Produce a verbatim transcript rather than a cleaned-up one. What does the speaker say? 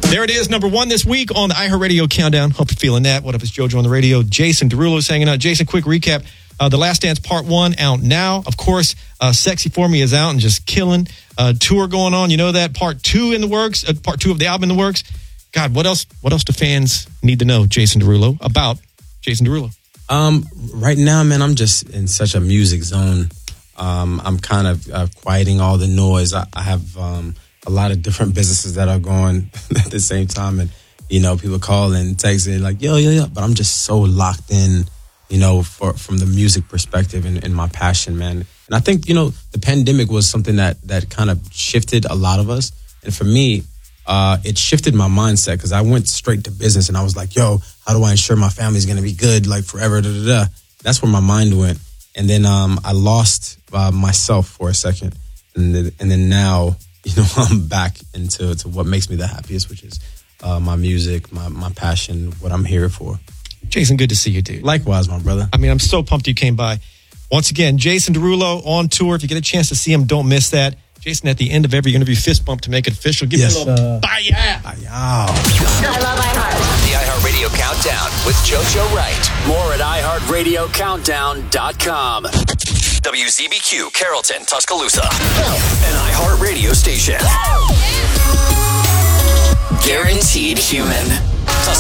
There it is, number one this week on the iHeartRadio Countdown. Hope you're feeling that. What up, it's JoJo on the radio. Jason Derulo's hanging out. Jason, quick recap. Uh, the Last Dance Part one out now. Of course, uh, Sexy For Me is out and just killing. Uh, tour going on. You know that. Part two in the works. Uh, part two of the album in the works. God, what else What else do fans need to know, Jason Derulo, about Jason Derulo? Um, right now, man, I'm just in such a music zone. Um, I'm kind of uh, quieting all the noise. I, I have... Um, a lot of different businesses that are going at the same time. And, you know, people call and text and like, yo, yo, yo. But I'm just so locked in, you know, for, from the music perspective and, and my passion, man. And I think, you know, the pandemic was something that, that kind of shifted a lot of us. And for me, uh, it shifted my mindset because I went straight to business and I was like, yo, how do I ensure my family's going to be good, like forever, da, da, da. That's where my mind went. And then um, I lost uh, myself for a second. And then, and then now... You know, I'm back into to what makes me the happiest, which is uh, my music, my, my passion, what I'm here for. Jason, good to see you, dude. Likewise, my brother. I mean, I'm so pumped you came by. Once again, Jason Derulo on tour. If you get a chance to see him, don't miss that. Jason, at the end of every interview, fist bump to make it official. Give yes. me a little uh, bye yeah. Bye yeah. I love iHeart. The iHeartRadio Countdown with JoJo Wright. More at i heart radio countdown dot com. W Z B Q, Carrollton, Tuscaloosa. An iHeart radio station. Guaranteed human.